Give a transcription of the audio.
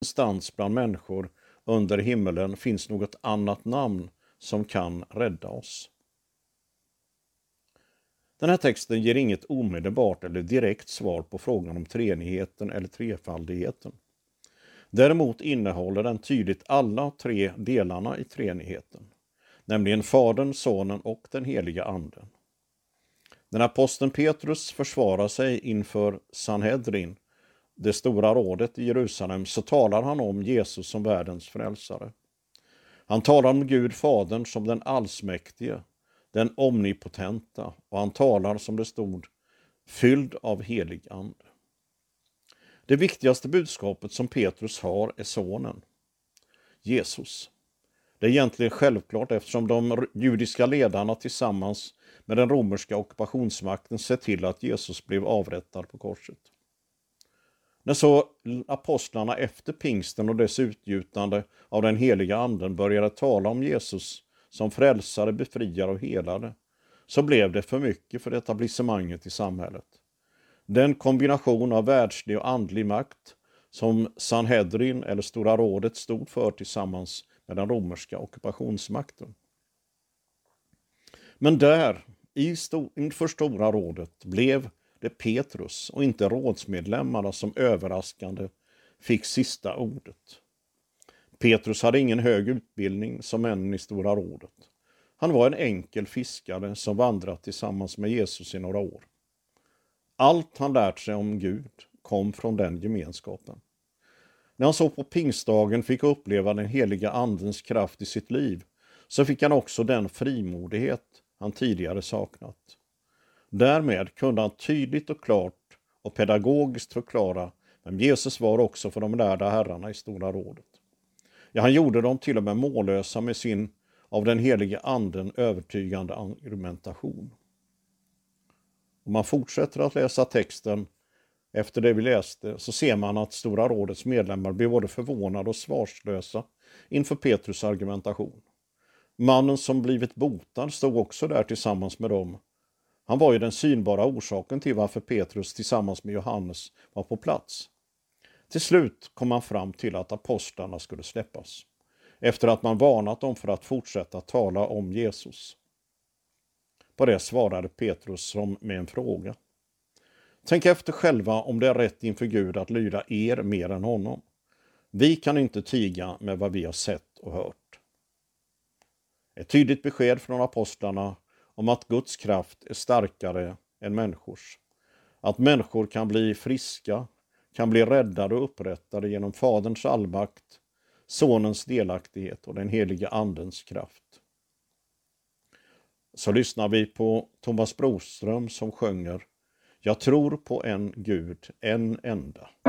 ingenstans bland människor under himmelen finns något annat namn som kan rädda oss. Den här texten ger inget omedelbart eller direkt svar på frågan om treenigheten eller trefaldigheten. Däremot innehåller den tydligt alla tre delarna i treenigheten, nämligen Fadern, Sonen och den heliga Anden. När aposteln Petrus försvarar sig inför Sanhedrin, det stora rådet i Jerusalem, så talar han om Jesus som världens frälsare. Han talar om Gud Fadern som den allsmäktige, den omnipotenta, och han talar, som det stod, fylld av helig ande. Det viktigaste budskapet som Petrus har är sonen, Jesus. Det är egentligen självklart eftersom de judiska ledarna tillsammans med den romerska ockupationsmakten sett till att Jesus blev avrättad på korset. När så apostlarna efter pingsten och dess utgjutande av den heliga anden började tala om Jesus som frälsare, befriare och helare, så blev det för mycket för etablissemanget i samhället. Den kombination av världslig och andlig makt som Sanhedrin eller Stora rådet stod för tillsammans med den romerska ockupationsmakten. Men där, inför Stora rådet, blev det Petrus och inte rådsmedlemmarna som överraskande fick sista ordet. Petrus hade ingen hög utbildning som männen i Stora rådet. Han var en enkel fiskare som vandrat tillsammans med Jesus i några år. Allt han lärt sig om Gud kom från den gemenskapen. När han så på pingstdagen fick uppleva den heliga andens kraft i sitt liv, så fick han också den frimodighet han tidigare saknat. Därmed kunde han tydligt och klart och pedagogiskt förklara vem Jesus var också för de lärda herrarna i Stora rådet. Ja, han gjorde dem till och med mållösa med sin av den helige anden övertygande argumentation. Om man fortsätter att läsa texten efter det vi läste, så ser man att Stora rådets medlemmar blev både förvånade och svarslösa inför Petrus argumentation. Mannen som blivit botad stod också där tillsammans med dem. Han var ju den synbara orsaken till varför Petrus tillsammans med Johannes var på plats. Till slut kom man fram till att apostlarna skulle släppas, efter att man varnat dem för att fortsätta tala om Jesus. På det svarade Petrus som med en fråga. Tänk efter själva om det är rätt inför Gud att lyda er mer än honom. Vi kan inte tiga med vad vi har sett och hört. Ett tydligt besked från apostlarna om att Guds kraft är starkare än människors. Att människor kan bli friska, kan bli räddade och upprättade genom Faderns allmakt, Sonens delaktighet och den heliga andens kraft. Så lyssnar vi på Thomas Broström som sjunger: Jag tror på en Gud, en enda.